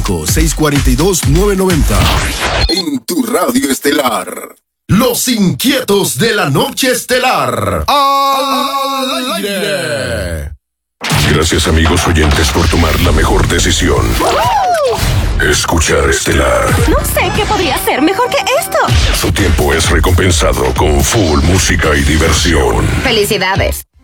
809-642-990. En tu radio estelar. Los inquietos de la noche estelar. ¡Al aire! Gracias, amigos oyentes, por tomar la mejor decisión. Escuchar Estelar. No sé qué podría ser mejor que esto. Su tiempo es recompensado con full música y diversión. Felicidades.